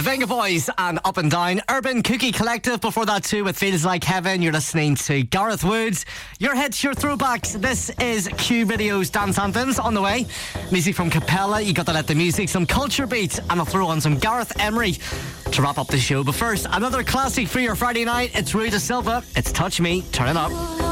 The Venga Boys and Up and Down. Urban Cookie Collective before that too with Feels Like Heaven. You're listening to Gareth Woods. Your hits, your throwbacks. This is Q Video's Dance Anthems on the way. Music from Capella, you got to let the music, some culture beats, and I'll throw on some Gareth Emery to wrap up the show. But first, another classic for your Friday night. It's Rui da Silva. It's Touch Me, Turn It Up.